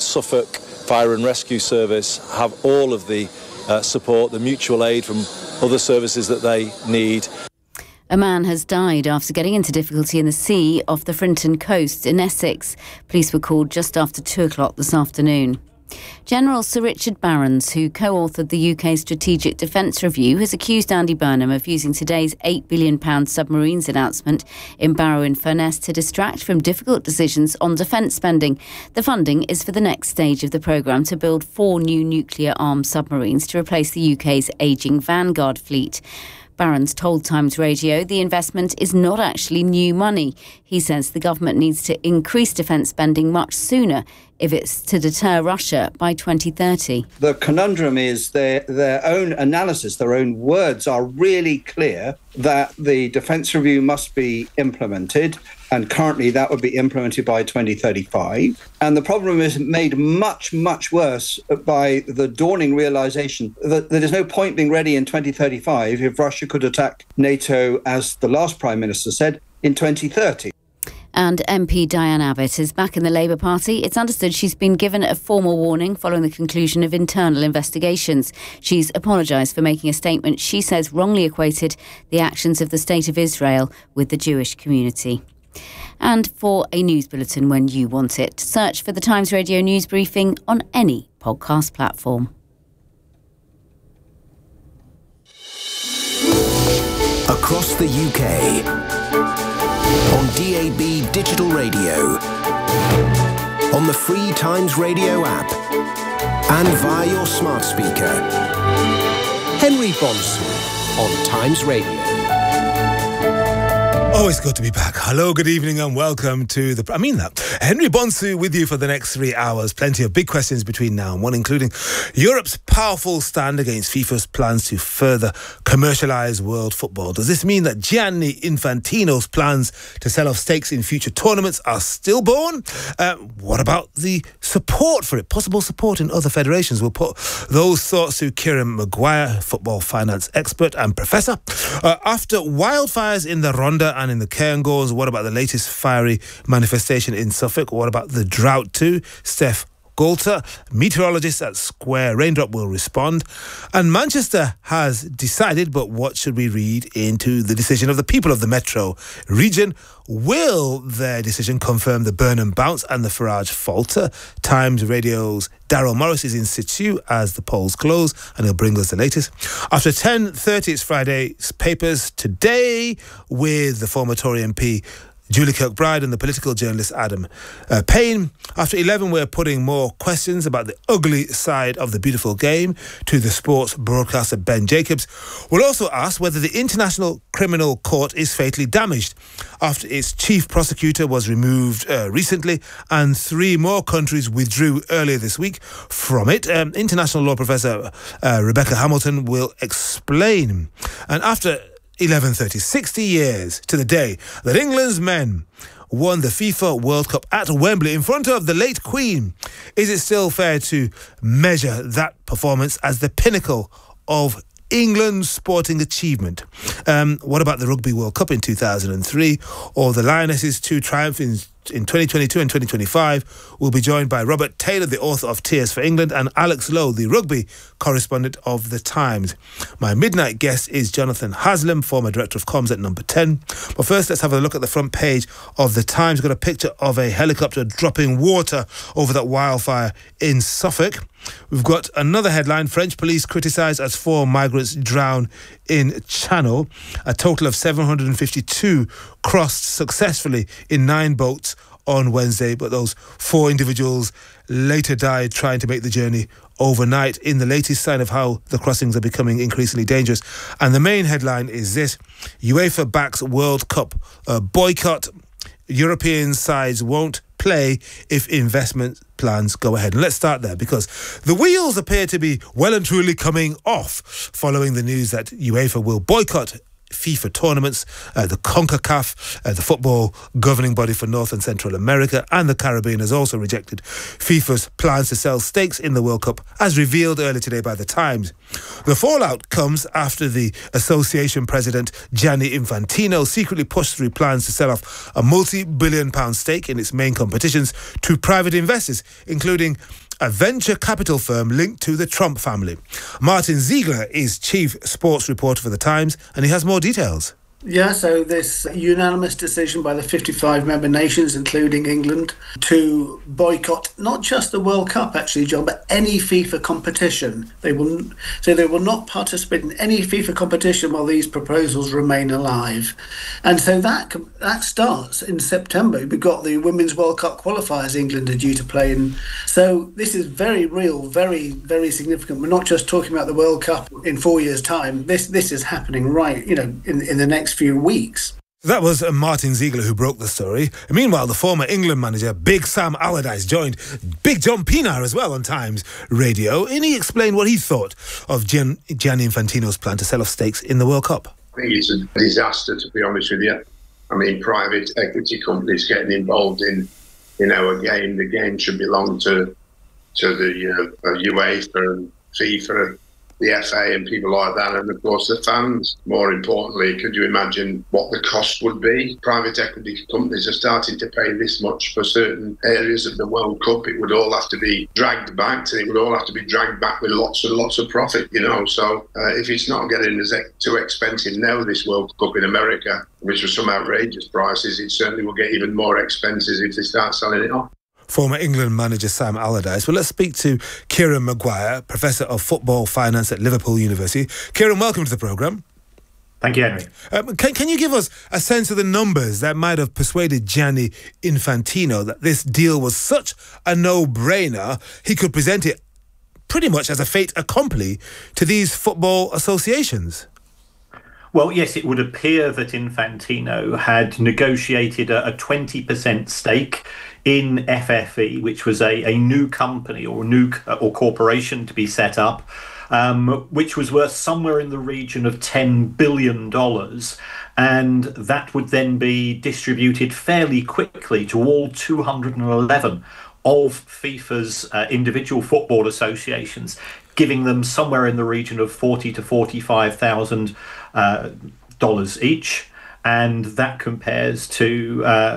Suffolk Fire and Rescue Service have all of the support, the mutual aid from other services that they need. A man has died after getting into difficulty in the sea off the Frinton coast in Essex. Police were called just after 2 o'clock this afternoon. General Sir Richard Barrons, who co-authored the UK's Strategic Defence Review, has accused Andy Burnham of using today's £8 billion submarines announcement in Barrow-in-Furness to distract from difficult decisions on defence spending. The funding is for the next stage of the programme to build 4 new nuclear-armed submarines to replace the UK's ageing Vanguard fleet. Barrons told Times Radio the investment is not actually new money. He says the government needs to increase defence spending much sooner if it's to deter Russia by 2030. The conundrum is their own analysis, their own words are really clear that the Defence Review must be implemented, and currently that would be implemented by 2035. And the problem is made much, much worse by the dawning realisation that there's no point being ready in 2035 if Russia could attack NATO, as the last Prime Minister said, in 2030. And MP Diane Abbott is back in the Labour Party. It's understood she's been given a formal warning following the conclusion of internal investigations. She's apologised for making a statement she says wrongly equated the actions of the State of Israel with the Jewish community. And for a news bulletin when you want it, search for the Times Radio News Briefing on any podcast platform. Across the UK, on DAB Digital Radio, on the free Times Radio app, and via your smart speaker. Henry Bonsu on Times Radio. Always good to be back. Hello, good evening and welcome to Henry Bonsu with you for the next 3 hours. Plenty of big questions between now and one, including Europe's powerful stand against FIFA's plans to further commercialise world football. Does this mean that Gianni Infantino's plans to sell off stakes in future tournaments are stillborn? What about the support for it? Possible support in other federations? We'll put those thoughts to Kieran Maguire, football finance expert and professor. After wildfires in the Rhondda and in the Cairngorms, what about the latest fiery manifestation in Suffolk? What about the drought too? Steph Golter, meteorologist at Square Raindrop, will respond. And Manchester has decided, but what should we read into the decision of the people of the Metro region? Will their decision confirm the Burnham bounce and the Farage falter? Times Radio's Daryl Morris is in situ as the polls close, and he'll bring us the latest. After 10:30, it's Friday's Papers Today with the former Tory MP Julie Kirkbride and the political journalist Adam Payne. After 11, we're putting more questions about the ugly side of the beautiful game to the sports broadcaster Ben Jacobs. We'll also ask whether the International Criminal Court is fatally damaged after its chief prosecutor was removed recently and 3 more countries withdrew earlier this week from it. International law professor Rebecca Hamilton will explain. And after 11:30, 60 years to the day that England's men won the FIFA World Cup at Wembley in front of the late Queen. Is it still fair to measure that performance as the pinnacle of England's sporting achievement? What about the Rugby World Cup in 2003 or the Lionesses' 2 triumphs in 2022 and 2025? We'll be joined by Robert Taylor, the author of Tears for England, and Alex Lowe, the rugby correspondent of The Times. My midnight guest is Jonathan Haslam, former director of comms at Number 10. But first, let's have a look at the front page of The Times. We've got a picture of a helicopter dropping water over that wildfire in Suffolk. We've got another headline: French police criticised as 4 migrants drown in Channel. A total of 752 crossed successfully in 9 boats on Wednesday, but those 4 individuals later died trying to make the journey overnight, in the latest sign of how the crossings are becoming increasingly dangerous. And the main headline is this: UEFA backs World Cup boycott. European sides won't play if investment plans go ahead. And let's start there, because the wheels appear to be well and truly coming off following the news that UEFA will boycott FIFA tournaments, the CONCACAF, the football governing body for North and Central America and the Caribbean, has also rejected FIFA's plans to sell stakes in the World Cup, as revealed earlier today by The Times. The fallout comes after the association president Gianni Infantino secretly pushed through plans to sell off a multi-billion-pound stake in its main competitions to private investors, including a venture capital firm linked to the Trump family. Martin Ziegler is chief sports reporter for The Times, and he has more details. Yeah, so this unanimous decision by the 55 member nations, including England, to boycott not just the World Cup, actually, John, but any FIFA competition. They will not participate in any FIFA competition while these proposals remain alive. And so that starts in September. We've got the Women's World Cup qualifiers England are due to play in. So this is very real, very, very significant. We're not just talking about the World Cup in 4 years' time. This is happening right, in the next few weeks. That was Martin Ziegler who broke the story. Meanwhile, the former England manager, Big Sam Allardyce, joined Big John Pienaar as well on Times Radio, and he explained what he thought of Gianni Infantino's plan to sell off stakes in the World Cup. I think it's a disaster, to be honest with you. I mean, private equity companies getting involved in, a game. The game should belong to the UEFA and FIFA, the FA and people like that, and of course the fans. More importantly, could you imagine what the cost would be? Private equity companies are starting to pay this much for certain areas of the World Cup. It would all have to be dragged back, and it would all have to be dragged back with lots and lots of profit, So if it's not getting too expensive now, this World Cup in America, which was some outrageous prices, it certainly will get even more expensive if they start selling it off. Former England manager Sam Allardyce. Well, let's speak to Kieran Maguire, Professor of Football Finance at Liverpool University. Kieran, welcome to the programme. Thank you, Henry. Can you give us a sense of the numbers that might have persuaded Gianni Infantino that this deal was such a no-brainer, he could present it pretty much as a fait accompli to these football associations? Well, yes, it would appear that Infantino had negotiated a 20% stake in FFE, which was a new company or corporation to be set up, which was worth somewhere in the region of $10 billion. And that would then be distributed fairly quickly to all 211 of FIFA's individual football associations, giving them somewhere in the region of $40,000 to $45,000 each. And that compares to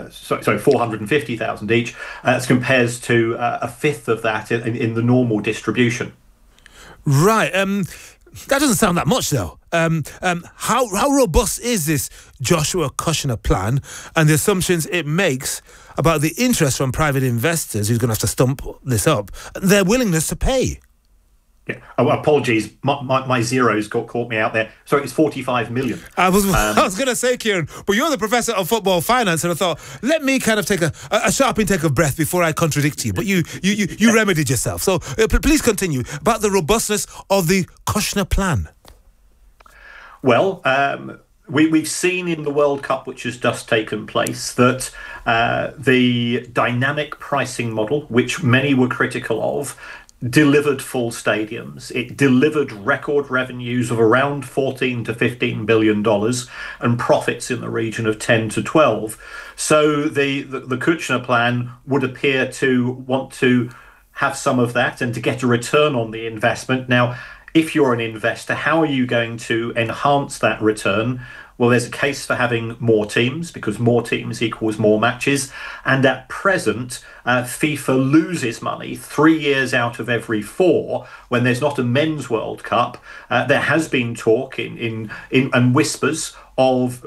$450,000 each. That compares to a fifth of that in the normal distribution. Right. That doesn't sound that much, though. How robust is this Joshua Kushner plan and the assumptions it makes about the interest from private investors who's going to have to stump this up, their willingness to pay? Yeah. Oh, apologies, my zeros caught me out there. Sorry, it's 45 million. I was going to say, Kieran, but you're the professor of football finance, and I thought, let me kind of take a sharp intake of breath before I contradict you. But you remedied yourself. So please continue about the robustness of the Kushner plan. Well, we've seen in the World Cup, which has just taken place, that the dynamic pricing model, which many were critical of, delivered full stadiums. It delivered record revenues of around $14 to $15 billion and profits in the region of 10 to 12. So the Kushner plan would appear to want to have some of that and to get a return on the investment. Now, if you're an investor, how are you going to enhance that return? Well, there's a case for having more teams, because more teams equals more matches. And at present, FIFA loses money 3 years out of every 4 when there's not a men's World Cup. There has been talk in whispers of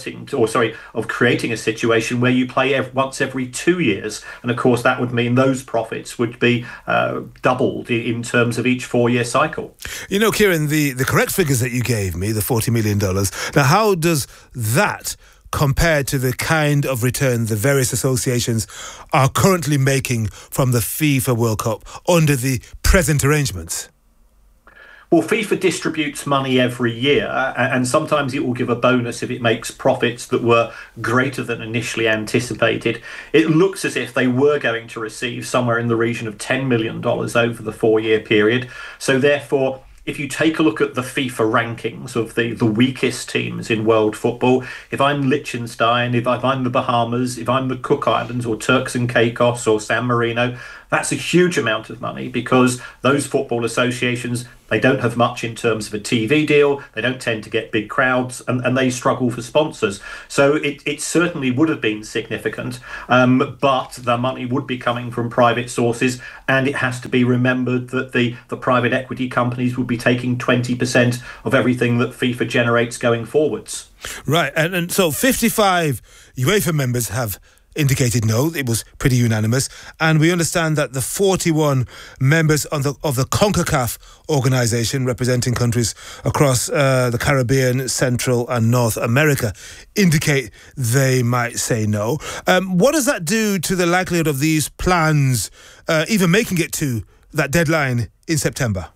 of creating a situation where you play once every 2 years. And of course, that would mean those profits would be doubled in terms of each 4-year cycle. You know, Kieran, the correct figures that you gave me, the $40 million, now how does that compare to the kind of return the various associations are currently making from the FIFA World Cup under the present arrangements? Well, FIFA distributes money every year, and sometimes it will give a bonus if it makes profits that were greater than initially anticipated. It looks as if they were going to receive somewhere in the region of $10 million over the 4-year period. So therefore, if you take a look at the FIFA rankings of the weakest teams in world football, if I'm Liechtenstein, if I'm the Bahamas, if I'm the Cook Islands or Turks and Caicos or San Marino, that's a huge amount of money, because those football associations, they don't have much in terms of a TV deal. They don't tend to get big crowds, and they struggle for sponsors. So it certainly would have been significant, but the money would be coming from private sources, and it has to be remembered that the private equity companies would be taking 20% of everything that FIFA generates going forwards. Right, and so 55 UEFA members have indicated no. It was pretty unanimous, and we understand that the 41 members of the CONCACAF organisation, representing countries across the Caribbean, Central and North America, indicate they might say no. What does that do to the likelihood of these plans even making it to that deadline in September?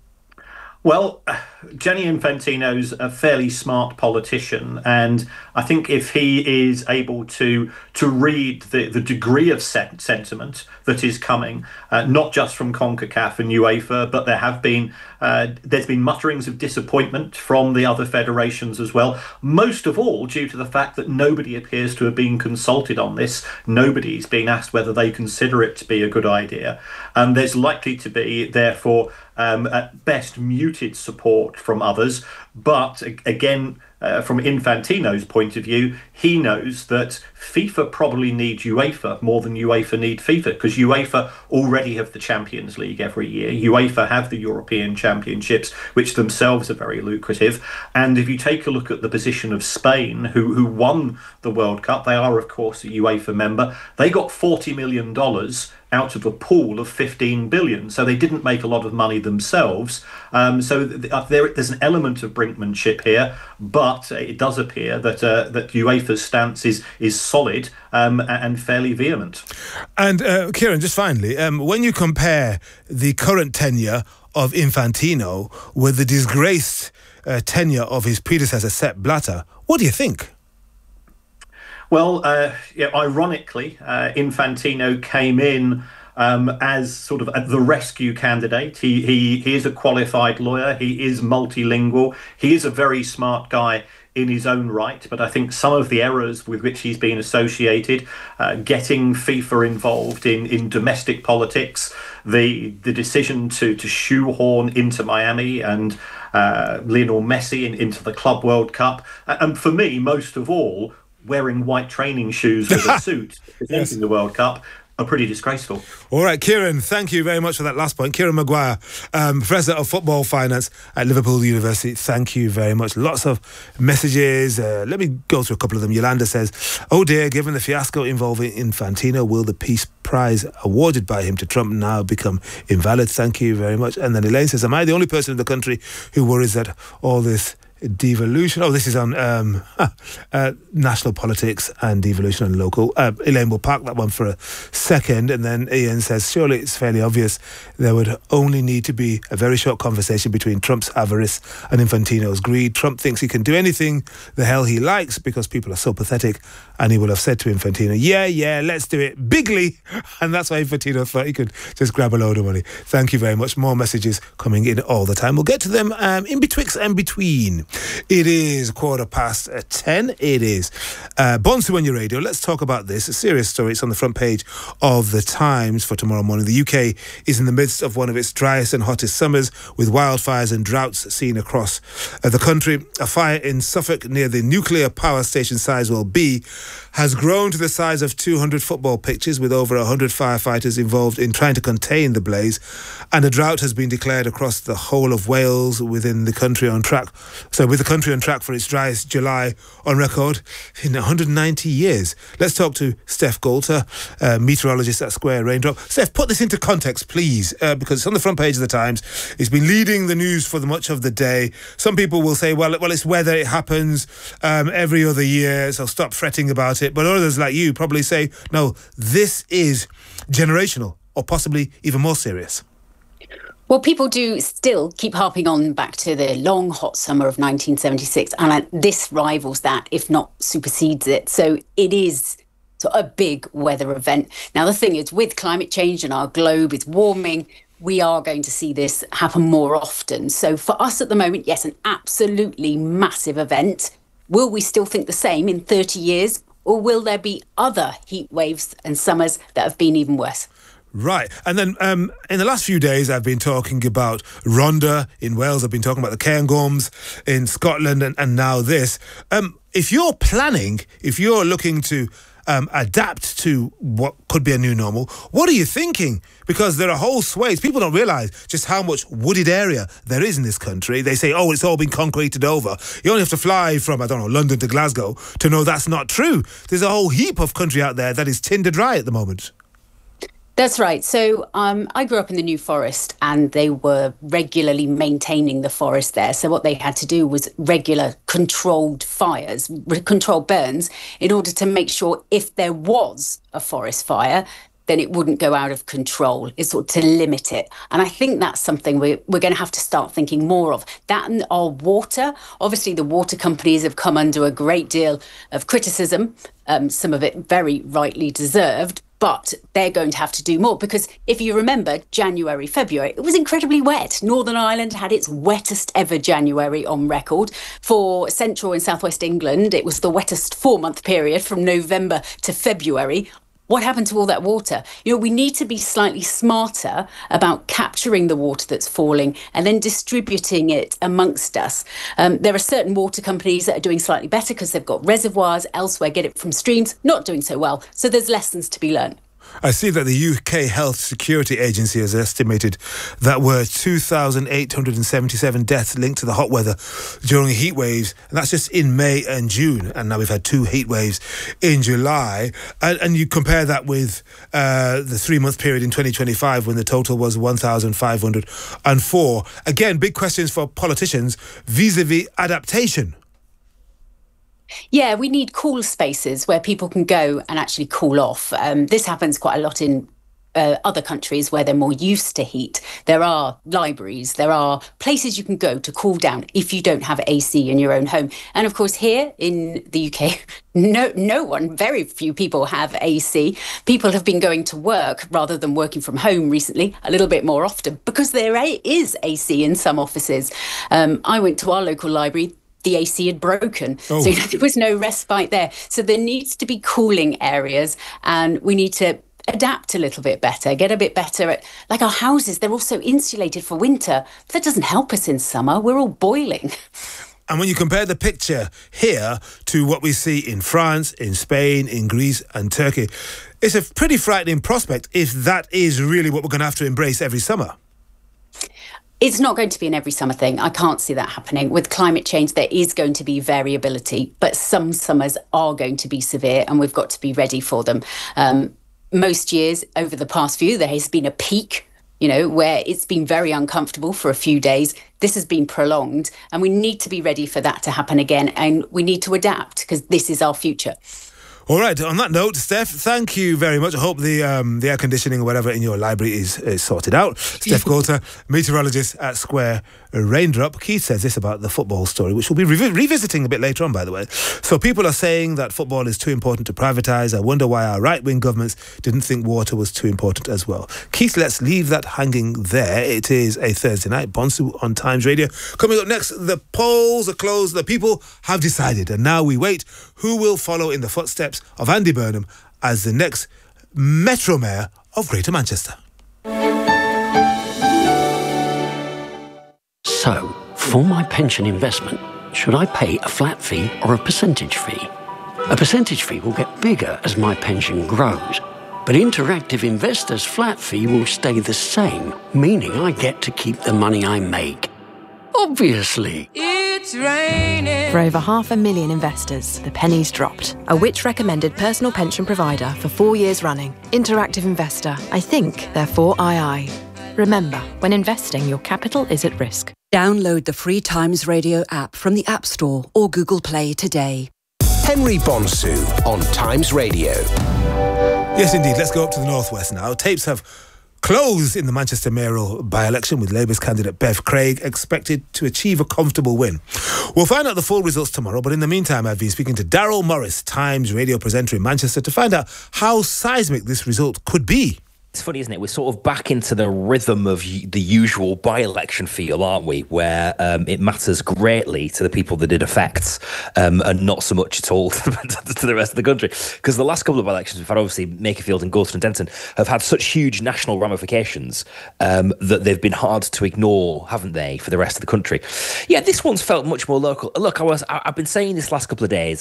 Well, Gianni Infantino's a fairly smart politician, and I think if he is able to read the degree of sentiment that is coming, not just from CONCACAF and UEFA, but there's been mutterings of disappointment from the other federations as well, most of all due to the fact that nobody appears to have been consulted on this. Nobody's been asked whether they consider it to be a good idea. And there's likely to be, therefore, at best muted support from others. But again, from Infantino's point of view, he knows that FIFA probably need UEFA more than UEFA need FIFA, because UEFA already have the Champions League every year. UEFA have the European Championships, which themselves are very lucrative. And if you take a look at the position of Spain, who won the World Cup, they are, of course, a UEFA member. They got $40 million out of a pool of 15 billion. So they didn't make a lot of money themselves. So there's an element of brinkmanship here, but it does appear that UEFA's stance is solid and fairly vehement. And Kieran, just finally, when you compare the current tenure of Infantino with the disgraced tenure of his predecessor, Sepp Blatter, what do you think? Well, ironically, Infantino came in as sort of the rescue candidate. He is a qualified lawyer. He is multilingual. He is a very smart guy in his own right, but I think some of the errors with which he's been associated, getting FIFA involved in domestic politics, the decision to shoehorn Inter Miami and Lionel Messi into the Club World Cup, and for me, most of all, wearing white training shoes with a suit presenting the World Cup are pretty disgraceful. All right, Kieran, thank you very much for that last point. Kieran Maguire, Professor of Football Finance at Liverpool University, thank you very much. Lots of messages. Let me go through a couple of them. Yolanda says, oh dear, given the fiasco involving Infantino, will the Peace Prize awarded by him to Trump now become invalid? Thank you very much. And then Elaine says, am I the only person in the country who worries that all this devolution? Oh, this is on national politics and devolution and local. Elaine will park that one for a second, and then Ian says, surely it's fairly obvious there would only need to be a very short conversation between Trump's avarice and Infantino's greed. Trump thinks he can do anything the hell he likes because people are so pathetic, and he will have said to Infantino, yeah, let's do it bigly, and that's why Infantino thought he could just grab a load of money. Thank you very much. More messages coming in all the time. We'll get to them in betwixt and between. It is 10:15. It is Bonsu on your radio. Let's talk about this. A serious story. It's on the front page of the Times for tomorrow morning. The UK is in the midst of one of its driest and hottest summers, with wildfires and droughts seen across the country. A fire in Suffolk near the nuclear power station Sizewell B has grown to the size of 200 football pitches, with over 100 firefighters involved in trying to contain the blaze. And a drought has been declared across the whole of Wales, with the country on track for its driest July on record in 190 years. Let's talk to Steph Goulter, meteorologist at Square Raindrop. Steph, put this into context, please, because it's on the front page of the Times. It's been leading the news for much of the day. Some people will say, well, it's weather, it happens every other year, so stop fretting about it. But others like you probably say, no, this is generational, or possibly even more serious. Well, people do still keep harping on back to the long, hot summer of 1976, and this rivals that, if not supersedes it. So it is a big weather event. Now, the thing is, with climate change and our globe is warming, we are going to see this happen more often. So for us at the moment, yes, an absolutely massive event. Will we still think the same in 30 years? Or will there be other heat waves and summers that have been even worse? Right. And then in the last few days, I've been talking about Rhondda in Wales. I've been talking about the Cairngorms in Scotland and now this. If you're planning, if you're looking to adapt to what could be a new normal, what are you thinking? Because there are whole swathes. People don't realise just how much wooded area there is in this country. They say, oh, it's all been concreted over. You only have to fly from, I don't know, London to Glasgow to know that's not true. There's a whole heap of country out there that is tinder dry at the moment. That's right. So I grew up in the New Forest, and they were regularly maintaining the forest there. So what they had to do was regular controlled fires, controlled burns, in order to make sure if there was a forest fire, then it wouldn't go out of control. It's sort of to limit it. And I think that's something we're going to have to start thinking more of. That and our water. Obviously, the water companies have come under a great deal of criticism, some of it very rightly deserved. But they're going to have to do more, because if you remember, January, February, it was incredibly wet. Northern Ireland had its wettest ever January on record. For central and southwest England, it was the wettest 4-month period from November to February. What happened to all that water? You know, we need to be slightly smarter about capturing the water that's falling and then distributing it amongst us. There are certain water companies that are doing slightly better because they've got reservoirs elsewhere, get it from streams, not doing so well. So there's lessons to be learned. I see that the UK Health Security Agency has estimated that were 2,877 deaths linked to the hot weather during heat waves, and that's just in May and June. And now we've had 2 heat waves in July. And you compare that with the 3-month period in 2025 when the total was 1,504. Again, big questions for politicians vis-a-vis adaptation. Yeah, we need cool spaces where people can go and actually cool off. This happens quite a lot in other countries where they're more used to heat. There are libraries, there are places you can go to cool down if you don't have AC in your own home. And of course, here in the UK, very few people have AC. People have been going to work rather than working from home recently a little bit more often because there is AC in some offices. I went to our local library. The AC had broken. So there was no respite there. So there needs to be cooling areas, and we need to adapt a little bit better, get a bit better at, like our houses, they're also insulated for winter. But that doesn't help us in summer. We're all boiling. And when you compare the picture here to what we see in France, in Spain, in Greece and Turkey, it's a pretty frightening prospect if that is really what we're going to have to embrace every summer. It's not going to be an every summer thing. I can't see that happening. With climate change, there is going to be variability, but some summers are going to be severe and we've got to be ready for them. Most years over the past few, there has been a peak, where it's been very uncomfortable for a few days. This has been prolonged and we need to be ready for that to happen again. And we need to adapt because this is our future. All right, on that note, Steph, thank you very much. I hope the air conditioning or whatever in your library is sorted out. Steph Coulter, meteorologist at Square Raindrop. Keith says this about the football story, which we'll be revisiting a bit later on, by the way. So people are saying that football is too important to privatise. I wonder why our right-wing governments didn't think water was too important as well. Keith, let's leave that hanging there. It is a Thursday night. Bonsu on Times Radio. Coming up next, the polls are closed. The people have decided. And now we wait. Who will follow in the footsteps of Andy Burnham as the next Metro Mayor of Greater Manchester? So, for my pension investment, should I pay a flat fee or a percentage fee? A percentage fee will get bigger as my pension grows, but Interactive Investor's flat fee will stay the same, meaning I get to keep the money I make. Obviously. It's raining. For over 500,000 investors, the penny's dropped. A Which-recommended personal pension provider for 4 years running. Interactive Investor. I think, therefore II. Remember, when investing, your capital is at risk. Download the free Times Radio app from the App Store or Google Play today. Henry Bonsu on Times Radio. Yes, indeed. Let's go up to the northwest now. Tapes have closed in the Manchester mayoral by-election, with Labour's candidate Bev Craig expected to achieve a comfortable win. We'll find out the full results tomorrow, but in the meantime, I've been speaking to Daryl Morris, Times radio presenter in Manchester, to find out how seismic this result could be. It's funny, isn't it? We're sort of back into the rhythm of the usual by-election feel, aren't we? Where it matters greatly to the people that it affects, and not so much at all to the rest of the country. Because the last couple of elections we've had, obviously, Makerfield and Gorton and Denton, have had such huge national ramifications that they've been hard to ignore, haven't they, for the rest of the country? Yeah, this one's felt much more local. Look, I've been saying this last couple of days.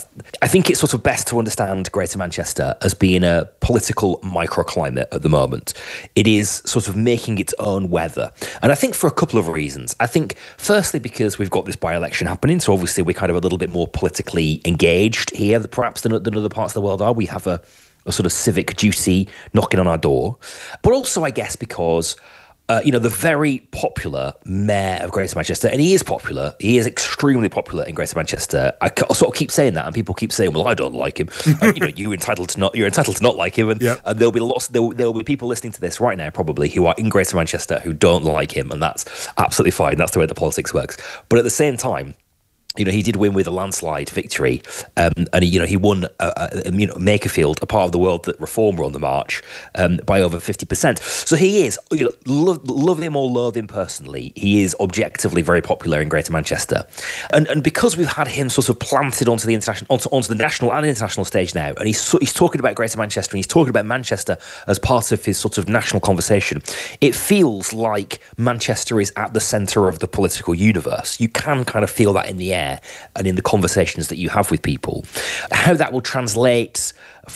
I think it's sort of best to understand Greater Manchester as being a political microclimate at the moment. It is sort of making its own weather. And I think for a couple of reasons. I think, firstly, because we've got this by-election happening, so obviously we're kind of a little bit more politically engaged here, perhaps, than other parts of the world are. We have a sort of civic duty knocking on our door. But also, I guess, because the very popular mayor of Greater Manchester, and he is popular, he is extremely popular in Greater Manchester. I sort of keep saying that, and people keep saying, well, I don't like him. And, you're entitled to not like him. And, and there'll be people listening to this right now, probably, who are in Greater Manchester who don't like him, and that's absolutely fine. That's the way the politics works. But at the same time, he did win with a landslide victory, and he won Makerfield, a part of the world that Reform were on the march, by over 50%. So he is, love him or loathe him personally, he is objectively very popular in Greater Manchester, and because we've had him sort of planted onto the national and international stage now, and he's talking about Greater Manchester, and he's talking about Manchester as part of his sort of national conversation. It feels like Manchester is at the centre of the political universe. You can kind of feel that in the air and in the conversations that you have with people. How that will translate,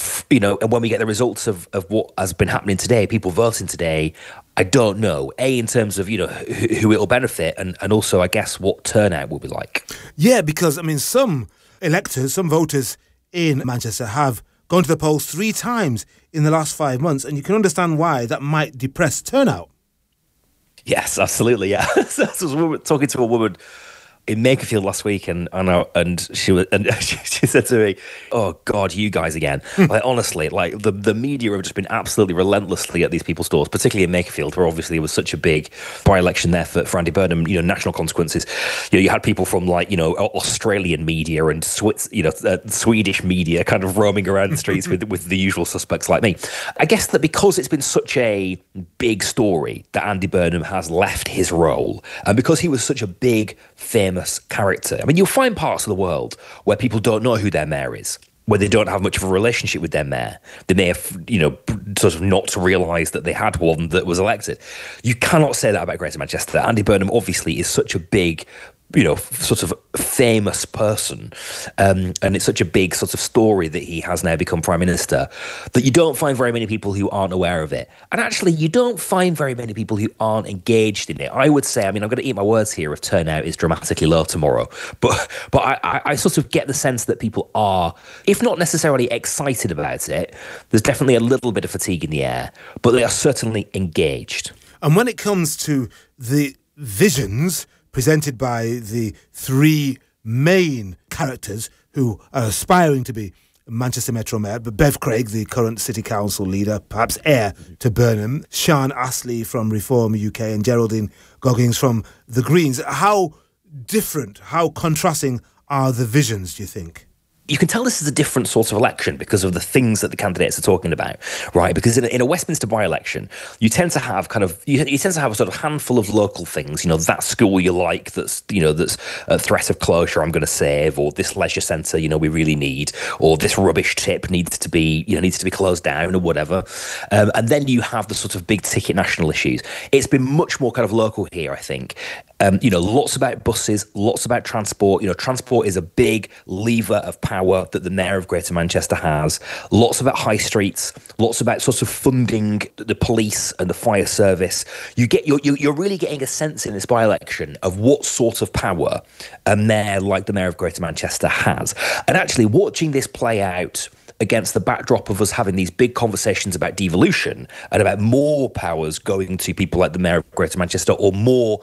when we get the results of what has been happening today, people voting today, I don't know. In terms of, who it'll benefit, and also, I guess, what turnout will be like. Yeah, because, some electors, some voters in Manchester have gone to the polls 3 times in the last 5 months, and you can understand why that might depress turnout. Yes, absolutely, yeah. So I was talking to a woman in Makerfield last week, and she said to me, "Oh God, you guys again!" Like, honestly, like the media have just been absolutely relentlessly at these people's doors, particularly in Makerfield, where obviously there was such a big by-election there for Andy Burnham. National consequences. You had people from Australian media and Swedish media kind of roaming around the streets with the usual suspects like me. I guess that because it's been such a big story that Andy Burnham has left his role, and because he was such a big, famous character. You'll find parts of the world where people don't know who their mayor is, where they don't have much of a relationship with their mayor. They may have, sort of not realised that they had one that was elected. You cannot say that about Greater Manchester. Andy Burnham obviously is such a big, sort of famous person, and it's such a big sort of story that he has now become Prime Minister, that you don't find very many people who aren't aware of it. And actually, you don't find very many people who aren't engaged in it. I would say, I'm going to eat my words here if turnout is dramatically low tomorrow, but I sort of get the sense that people are, if not necessarily excited about it, there's definitely a little bit of fatigue in the air, but they are certainly engaged. And when it comes to the visions presented by the 3 main characters who are aspiring to be Manchester Metro Mayor, but Bev Craig, the current City Council leader, perhaps heir to Burnham, Sean Astley from Reform UK, and Geraldine Goggins from the Greens. How different, how contrasting are the visions, do you think? You can tell this is a different sort of election because of the things that the candidates are talking about, right? Because in a Westminster by-election, you tend to have you tend to have a sort of handful of local things. That school you like, that's a threat of closure, I'm going to save, or this leisure centre, we really need, or this rubbish tip needs to be closed down, or whatever. And then you have the sort of big ticket national issues. It's been much more kind of local here, I think. Lots about buses, lots about transport. Transport is a big lever of power that the mayor of Greater Manchester has. Lots about high streets, lots about sort of funding the police and the fire service. You're really getting a sense in this by-election of what sort of power a mayor like the mayor of Greater Manchester has. And actually, watching this play out against the backdrop of us having these big conversations about devolution and about more powers going to people like the mayor of Greater Manchester, or more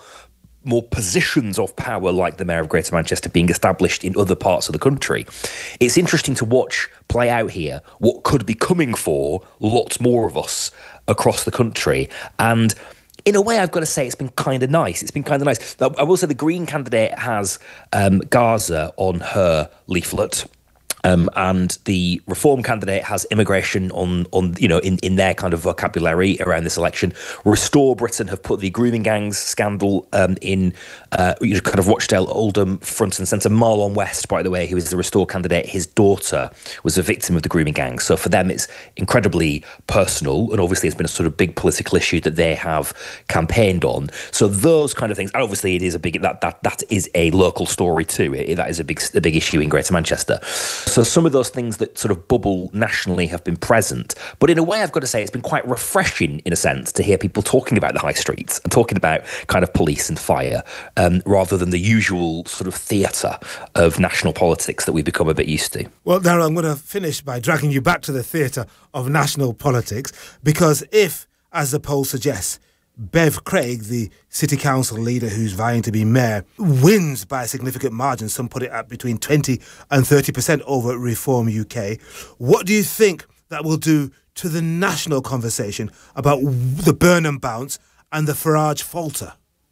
positions of power like the mayor of Greater Manchester being established in other parts of the country. It's interesting to watch play out here what could be coming for lots more of us across the country. And in a way, I've got to say, it's been kind of nice. I will say the Green candidate has Gaza on her leaflet. And the Reform candidate has immigration on in their kind of vocabulary around this election. Restore Britain have put the grooming gangs scandal in kind of Rochdale, Oldham front and centre. Marlon West, by the way, who is the Restore candidate, his daughter was a victim of the grooming gangs. So for them, it's incredibly personal, and obviously it's been a sort of big political issue that they have campaigned on. So those kind of things, and obviously it is a big that is a local story too. That is a big issue in Greater Manchester. So some of those things that sort of bubble nationally have been present. But in a way, I've got to say, it's been quite refreshing in a sense to hear people talking about the high streets and talking about kind of police and fire, rather than the usual sort of theatre of national politics that we've become a bit used to. Well, Darryl, I'm going to finish by dragging you back to the theatre of national politics, because if, as the poll suggests, Bev Craig, the city council leader who's vying to be mayor, wins by a significant margin, some put it at between 20 and 30% over Reform UK, what do you think that will do to the national conversation about the Burnham bounce and the Farage falter?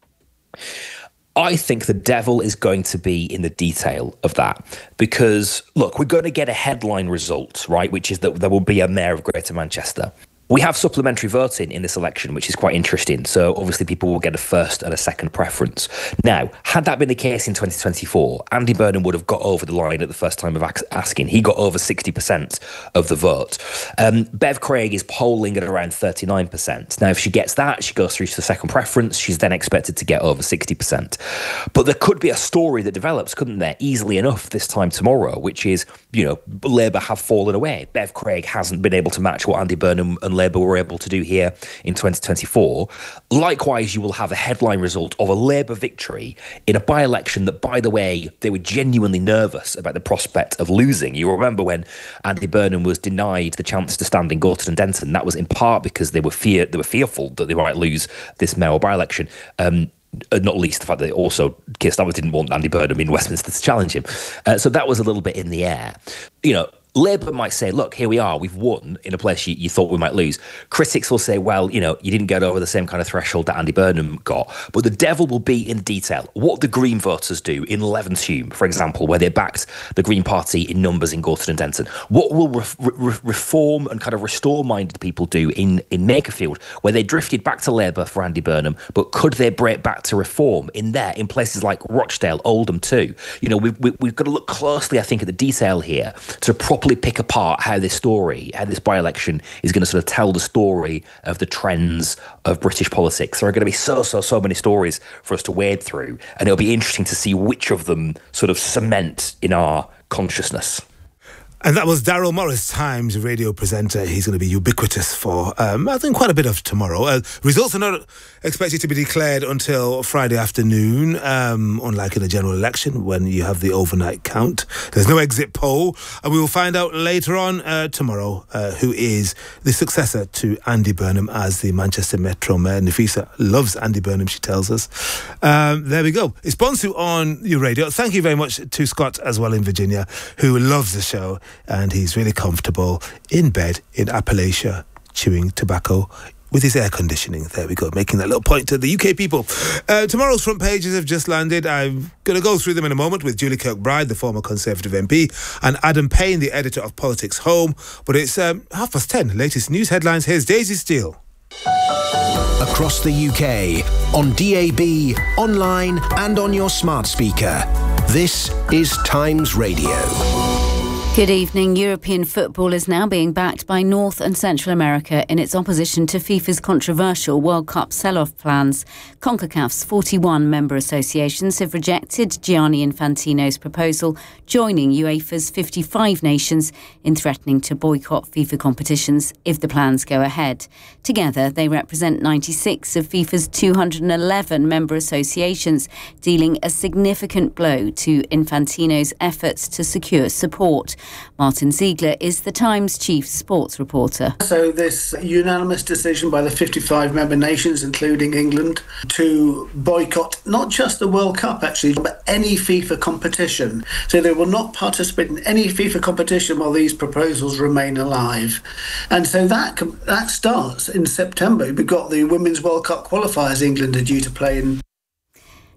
I think the devil is going to be in the detail of that, because, look, we're going to get a headline result, right, which is that there will be a mayor of Greater Manchester. We have supplementary voting in this election, which is quite interesting. So obviously people will get a first and a second preference. Now, had that been the case in 2024, Andy Burnham would have got over the line at the first time of asking. He got over 60% of the vote. Bev Craig is polling at around 39%. Now, if she gets that, she goes through to the second preference. She's then expected to get over 60%. But there could be a story that develops, couldn't there, easily enough this time tomorrow, which is, Labour have fallen away. Bev Craig hasn't been able to match what Andy Burnham and Labour were able to do here in 2024. Likewise, you will have a headline result of a Labour victory in a by-election that, by the way, they were genuinely nervous about the prospect of losing. You remember when Andy Burnham was denied the chance to stand in Gorton and Denton. That was in part because they were fearful that they might lose this mayoral by-election. Not least the fact that also Keir Starmer didn't want Andy Burnham in Westminster to challenge him. So that was a little bit in the air. Labour might say, look, here we are, we've won in a place you thought we might lose. Critics will say, well, you didn't get over the same kind of threshold that Andy Burnham got. But the devil will be in detail. What the Green voters do in Levenshulme, for example, where they backed the Green Party in numbers in Gorton and Denton. What will reform and kind of restore-minded people do in Makerfield, where they drifted back to Labour for Andy Burnham, but could they break back to reform in places like Rochdale, Oldham too? We've got to look closely, I think, at the detail here to properly pick apart how this by-election is going to sort of tell the story of the trends of British politics. There are going to be so many stories for us to wade through, and it'll be interesting to see which of them sort of cement in our consciousness. And that was Darryl Morris, Times radio presenter. He's going to be ubiquitous for, I think, quite a bit of tomorrow. Results are not expected to be declared until Friday afternoon, unlike in a general election when you have the overnight count. There's no exit poll. And we will find out later on tomorrow who is the successor to Andy Burnham as the Manchester Metro Mayor. Nafisa loves Andy Burnham, she tells us. There we go. It's Bonsu on your radio. Thank you very much to Scott as well in Virginia, who loves the show. And he's really comfortable in bed in Appalachia, chewing tobacco with his air conditioning. There we go, making that little point to the UK people. Tomorrow's front pages have just landed. I'm going to go through them in a moment with Julie Kirkbride, the former Conservative MP, and Adam Payne, the editor of Politics Home. But it's 10:30. Latest news headlines. Here's Daisy Steele. Across the UK, on DAB, online and on your smart speaker. This is Times Radio. Good evening. European football is now being backed by North and Central America in its opposition to FIFA's controversial World Cup sell-off plans. CONCACAF's 41 member associations have rejected Gianni Infantino's proposal, joining UEFA's 55 nations in threatening to boycott FIFA competitions if the plans go ahead. Together, they represent 96 of FIFA's 211 member associations, dealing a significant blow to Infantino's efforts to secure support. Martin Ziegler is the Times chief sports reporter. So this unanimous decision by the 55 member nations, including England, to boycott not just the World Cup, actually, but any FIFA competition. So they will not participate in any FIFA competition while these proposals remain alive. And so that starts in September. We've got the Women's World Cup qualifiers England are due to play in.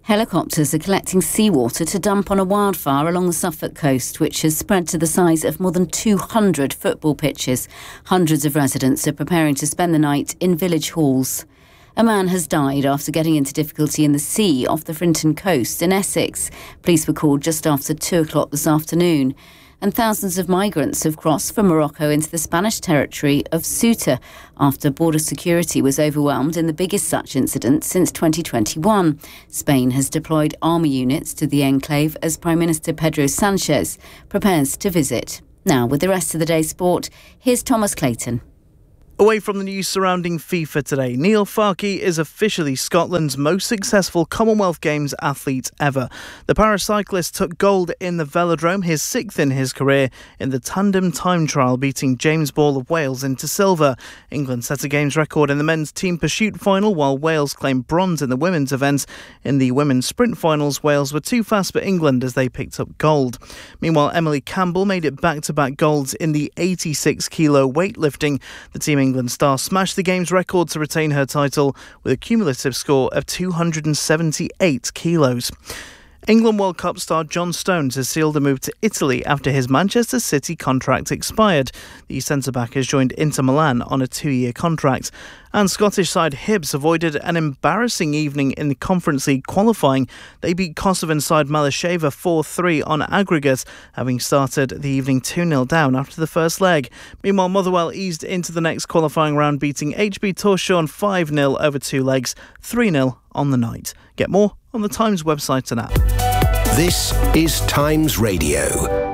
Helicopters are collecting seawater to dump on a wildfire along the Suffolk coast, which has spread to the size of more than 200 football pitches. Hundreds of residents are preparing to spend the night in village halls. A man has died after getting into difficulty in the sea off the Frinton coast in Essex. Police were called just after 2 o'clock this afternoon. And thousands of migrants have crossed from Morocco into the Spanish territory of Ceuta after border security was overwhelmed in the biggest such incident since 2021. Spain has deployed army units to the enclave as Prime Minister Pedro Sanchez prepares to visit. Now, with the rest of the day's sport, here's Thomas Clayton. Away from the news surrounding FIFA today, Neil Farke is officially Scotland's most successful Commonwealth Games athlete ever. The paracyclist took gold in the velodrome, his 6th in his career, in the tandem time trial, beating James Ball of Wales into silver. England set a Games record in the men's team pursuit final, while Wales claimed bronze in the women's event. In the women's sprint finals, Wales were too fast for England as they picked up gold. Meanwhile, Emily Campbell made it back-to-back golds in the 86-kilo weightlifting. The Team England star smashed the Games record to retain her title with a cumulative score of 278 kilos. England World Cup star John Stones has sealed a move to Italy after his Manchester City contract expired. The centre-back has joined Inter Milan on a 2-year contract. And Scottish side Hibs avoided an embarrassing evening in the Conference League qualifying. They beat Kosovan side Malasheva 4-3 on aggregate, having started the evening 2-0 down after the first leg. Meanwhile, Motherwell eased into the next qualifying round, beating HB Torshavn 5-0 over 2 legs, 3-0 on the night. Get more on the Times website and app. This is Times Radio.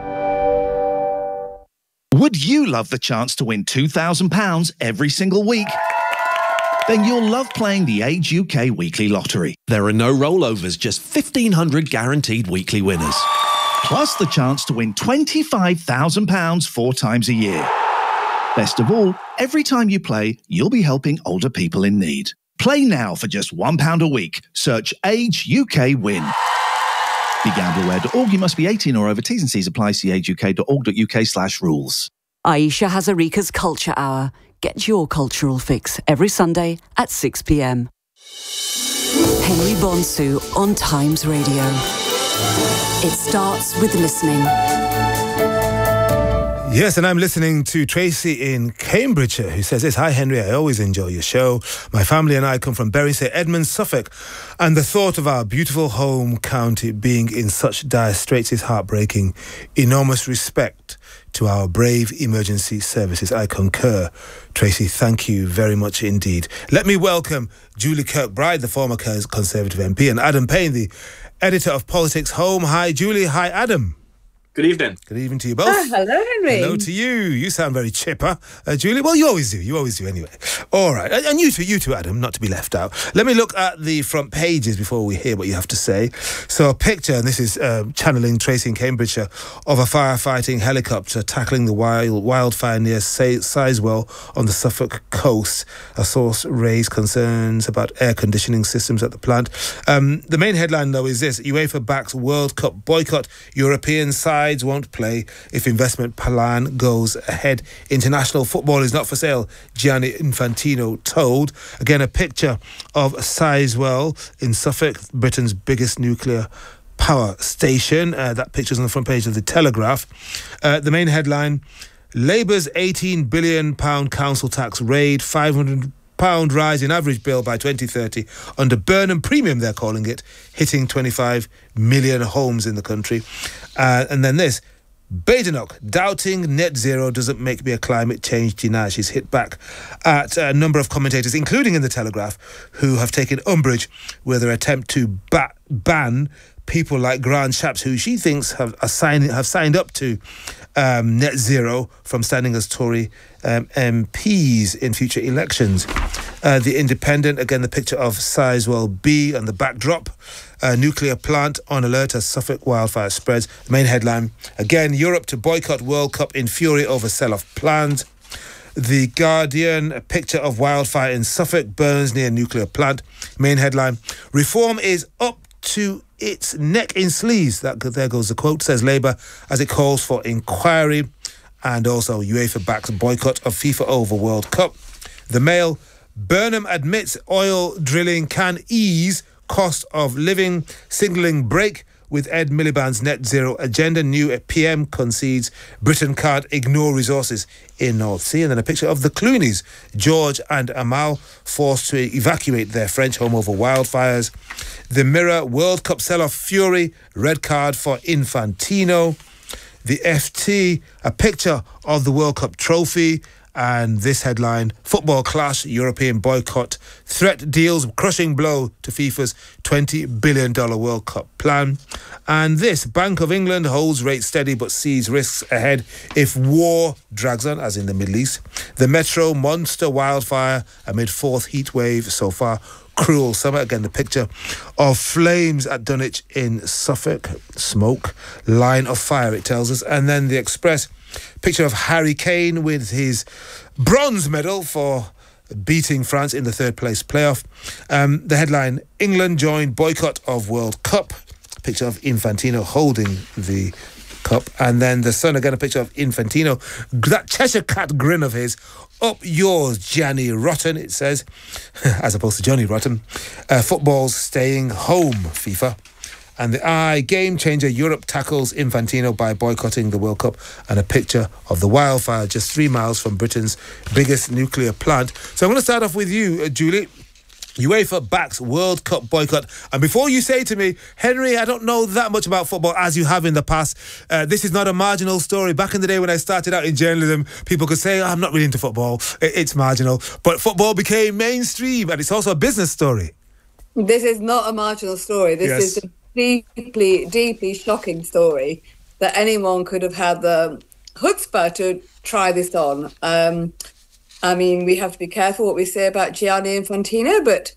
Would you love the chance to win £2,000 every single week? Then you'll love playing the Age UK Weekly Lottery. There are no rollovers, just 1,500 guaranteed weekly winners. Plus the chance to win £25,000 4 times a year. Best of all, every time you play, you'll be helping older people in need. Play now for just £1 a week. Search Age UK Win. BeGambleAware.org. You must be 18 or over. T's and C's apply. See ageuk.org.uk/rules. Aisha Hazarika's Culture Hour. Get your cultural fix every Sunday at 6 p.m. Henry Bonsu on Times Radio. It starts with listening. Yes, and I'm listening to Tracy in Cambridgeshire, who says this: "Hi Henry, I always enjoy your show. My family and I come from Bury St Edmunds, Suffolk, and the thought of our beautiful home county being in such dire straits is heartbreaking. Enormous respect to our brave emergency services. I concur." Tracy, thank you very much indeed. Let me welcome Julie Kirkbride, the former Conservative MP, and Adam Payne, the editor of Politics Home. Hi Julie, hi Adam. Good evening. Good evening to you both. Hello, Henry. Hello to you. You sound very chipper, Julie. Well, you always do. You always do anyway. All right. And you too, Adam, not to be left out. Let me look at the front pages before we hear what you have to say. So a picture, and this is channeling Tracy in Cambridgeshire, of a firefighting helicopter tackling the wildfire near Sizewell on the Suffolk coast. A source raised concerns about air conditioning systems at the plant. The main headline, though, is this: UEFA backs World Cup boycott. European sides won't play if investment plan goes ahead. International football is not for sale, Gianni Infantino told. Again, a picture of Sizewell in Suffolk, Britain's biggest nuclear power station. That picture's on the front page of the Telegraph. The main headline: Labour's £18 billion council tax raid, £500 rise in average bill by 2030 under Burnham Premium, they're calling it, hitting 25 million homes in the country. And then this: Badenoch, doubting net zero doesn't make me a climate change denier. She's hit back at a number of commentators, including in the Telegraph, who have taken umbrage with her attempt to ban people like Grant Shapps, who she thinks have signed up to net zero from standing as Tory MPs in future elections. The Independent, again, the picture of Sizewell B and the backdrop. Nuclear plant on alert as Suffolk wildfire spreads. The main headline, again, Europe to boycott World Cup in fury over sell-off plans. The Guardian, a picture of wildfire in Suffolk, burns near nuclear plant. Main headline, reform is up to its neck in sleaze. There goes the quote, says Labour, as it calls for inquiry. And also UEFA backs boycott of FIFA over World Cup. The Mail, Burnham admits oil drilling can ease cost of living, signalling break with Ed Miliband's net zero agenda. New PM concedes Britain can't ignore resources in North Sea. And then a picture of the Clooneys, George and Amal, forced to evacuate their French home over wildfires. The Mirror, World Cup sell-off fury, red card for Infantino. The FT, a picture of the World Cup trophy. And this headline, football clash, European boycott, threat deals crushing blow to FIFA's $20 billion World Cup plan. And this, Bank of England holds rates steady but sees risks ahead if war drags on, as in the Middle East. The Metro monster wildfire amid fourth heat wave so far. Cruel summer. Again, the picture of flames at Dunwich in Suffolk. Smoke, line of fire, it tells us. And then the Express, picture of Harry Kane with his bronze medal for beating France in the third place playoff. The headline, England joined boycott of World Cup. Picture of Infantino holding the cup. And then the Sun, again, a picture of Infantino. That Cheshire Cat grin of his. Up yours, Gianni Rotten, it says, as opposed to Johnny Rotten. Football's staying home, FIFA. And the Eye, game changer, Europe tackles Infantino by boycotting the World Cup, and a picture of the wildfire just 3 miles from Britain's biggest nuclear plant. So I'm going to start off with you, Julie. UEFA backs World Cup boycott. And before you say to me, Henry, I don't know that much about football as you have in the past, this is not a marginal story. Back in the day when I started out in journalism, people could say, I'm not really into football. It's marginal. But football became mainstream, and it's also a business story. This is not a marginal story. This is a deeply, deeply shocking story that anyone could have had the chutzpah to try this on. I mean, we have to be careful what we say about Gianni Infantino, but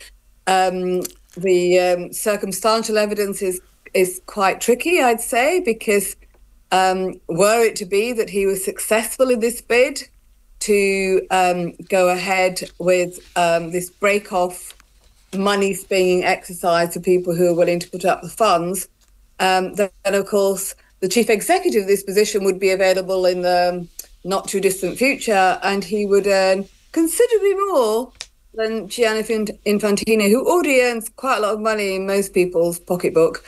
the circumstantial evidence is quite tricky, I'd say, because were it to be that he was successful in this bid to go ahead with this break-off money being exercised for people who are willing to put up the funds, then, of course, the chief executive of this position would be available in the not too distant future, and he would earn considerably more than Gianni Infantino, who already earns quite a lot of money in most people's pocketbook